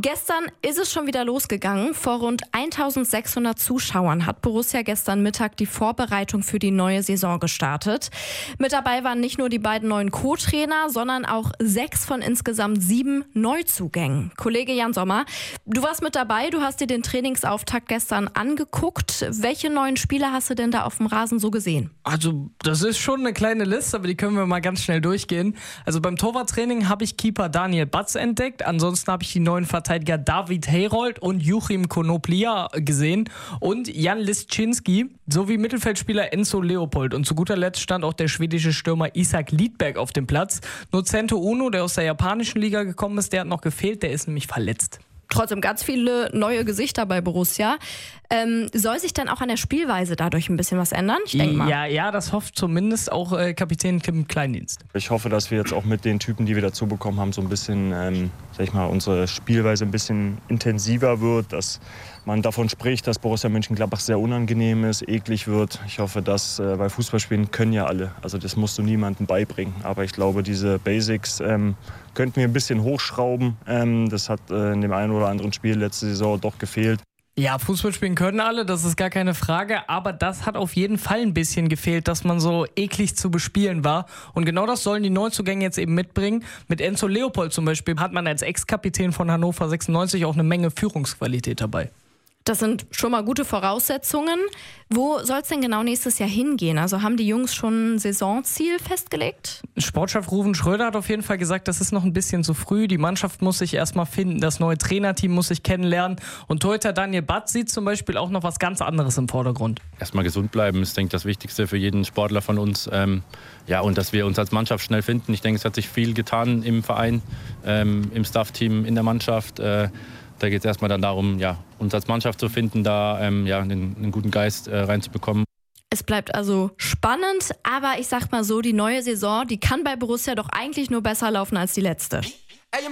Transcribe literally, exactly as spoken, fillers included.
Gestern ist es schon wieder losgegangen. Vor rund eintausendsechshundert Zuschauern hat Borussia gestern Mittag die Vorbereitung für die neue Saison gestartet. Mit dabei waren nicht nur die beiden neuen Co-Trainer, sondern auch sechs von insgesamt sieben Neuzugängen. Kollege Jan Sommer, du warst mit dabei, du hast dir den Trainingsauftakt gestern angeguckt. Welche neuen Spieler hast du denn da auf dem Rasen so gesehen? Also das ist schon eine kleine Liste, aber die können wir mal ganz schnell durchgehen. Also beim Torwarttraining habe ich Keeper Daniel Batz entdeckt. Ansonsten habe ich die neuen Verteidiger David Herold und Joachim Konoplia gesehen und Jan Liszczynski sowie Mittelfeldspieler Enzo Leopold. Und zu guter Letzt stand auch der schwedische Stürmer Isak Lidberg auf dem Platz. Nur Cento Uno, der aus der japanischen Liga gekommen ist, der hat noch gefehlt, der ist nämlich verletzt. Trotzdem ganz viele neue Gesichter bei Borussia. Ähm, soll sich dann auch an der Spielweise dadurch ein bisschen was ändern? Ich denke mal. Ja, ja, das hofft zumindest auch äh, Kapitän Kim Kleindienst. Ich hoffe, dass wir jetzt auch mit den Typen, die wir dazu bekommen haben, so ein bisschen, ähm, sag ich mal, unsere Spielweise ein bisschen intensiver wird, dass man davon spricht, dass Borussia Mönchengladbach sehr unangenehm ist, eklig wird. Ich hoffe, dass, äh, weil Fußballspielen können ja alle, also das musst du niemandem beibringen. Aber ich glaube, diese Basics ähm, könnten wir ein bisschen hochschrauben. Ähm, das hat äh, in dem einen oder anderen Spiel letzte Saison doch gefehlt. Ja, Fußball spielen können alle, das ist gar keine Frage, aber das hat auf jeden Fall ein bisschen gefehlt, dass man so eklig zu bespielen war. Und genau das sollen die Neuzugänge jetzt eben mitbringen. Mit Enzo Leopold zum Beispiel hat man als Ex-Kapitän von Hannover sechsundneunzig auch eine Menge Führungsqualität dabei. Das sind schon mal gute Voraussetzungen. Wo soll es denn genau nächstes Jahr hingehen? Also haben die Jungs schon ein Saisonziel festgelegt? Sportchef Ruven Schröder hat auf jeden Fall gesagt, das ist noch ein bisschen zu früh. Die Mannschaft muss sich erstmal finden, das neue Trainerteam muss sich kennenlernen. Und Torhüter Daniel Batz sieht zum Beispiel auch noch was ganz anderes im Vordergrund. Erstmal gesund bleiben ist, denke ich, das Wichtigste für jeden Sportler von uns. Ähm, ja, und dass wir uns als Mannschaft schnell finden. Ich denke, es hat sich viel getan im Verein, ähm, im Staffteam, in der Mannschaft. Äh, Da geht es erstmal dann darum, ja, uns als Mannschaft zu finden, da ähm, ja, einen, einen guten Geist äh, reinzubekommen. Es bleibt also spannend, aber ich sag mal so, die neue Saison, die kann bei Borussia doch eigentlich nur besser laufen als die letzte.